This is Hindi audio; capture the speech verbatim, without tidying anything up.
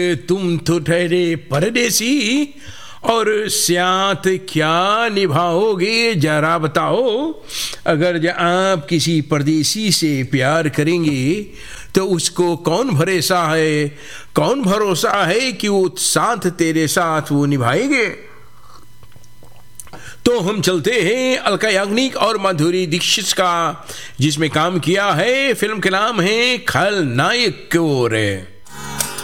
तुम तो ठहरे परदेसी और साथ क्या निभाओगे जरा बताओ। अगर ज आप किसी परदेसी से प्यार करेंगे तो उसको कौन भरोसा है कौन भरोसा है कि वो साथ तेरे साथ वो निभाएंगे। तो हम चलते हैं अलका याग्निक और माधुरी दीक्षित का जिसमें काम किया है। फिल्म के नाम है खलनायक की ओर।